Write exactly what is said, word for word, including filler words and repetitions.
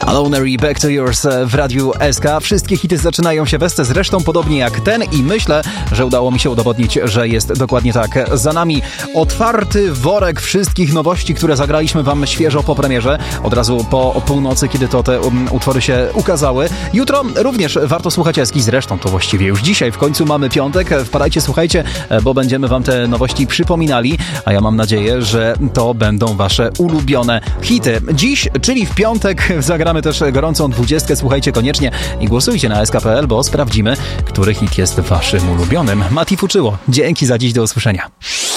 Alone, Back to Yours w Radiu S K. Wszystkie hity zaczynają się wesce, zresztą podobnie jak ten i myślę, że udało mi się udowodnić, że jest dokładnie tak. Za nami otwarty worek wszystkich nowości, które zagraliśmy wam świeżo po premierze, od razu po północy, kiedy to te um, utwory się ukazały. Jutro również warto słuchać Eski, zresztą to właściwie już dzisiaj, w końcu mamy piątek. Wpadajcie, słuchajcie, bo będziemy wam te nowości przypominali, a ja mam nadzieję, że to będą wasze ulubione hity. Dziś, czyli w piątek, zagramy też gorącą dwudziestkę. Słuchajcie koniecznie i głosujcie na S K kropka P L, bo sprawdzimy, który hit jest waszym ulubionym. Mati Fuczyło, dzięki za dziś, do usłyszenia.